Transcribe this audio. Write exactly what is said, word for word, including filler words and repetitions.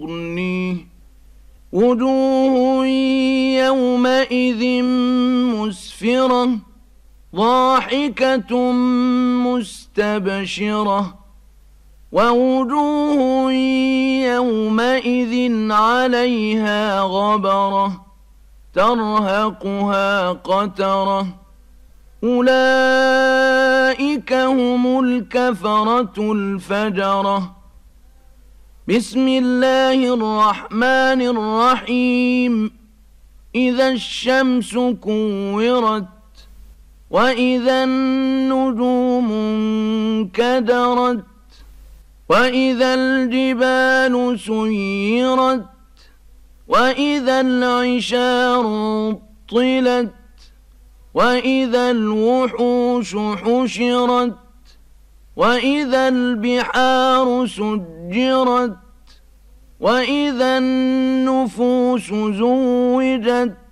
وجوه يومئذ مسفرة ضاحكة مستبشرة ووجوه يومئذ عليها غبرة ترهقها قترة أولئك هم الكفرة الفجرة. بسم الله الرحمن الرحيم. إذا الشمس كورت وإذا النجوم انكدرت وإذا الجبال سيرت وإذا العشار عطلت وإذا الوحوش حشرت وإذا البحار سجرت وإذا النفوس زوجت